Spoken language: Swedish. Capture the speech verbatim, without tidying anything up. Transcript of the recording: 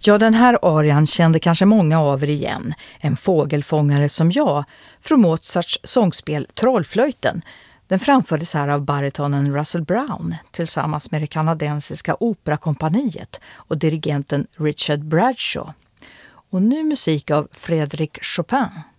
Ja, den här arian kände kanske många av er igen. En fågelfångare som jag, från Mozarts sångspel Trollflöjten. Den framfördes här av baritonen Russell Brown tillsammans med det kanadensiska operakompaniet och dirigenten Richard Bradshaw. Och nu musik av Frédéric Chopin.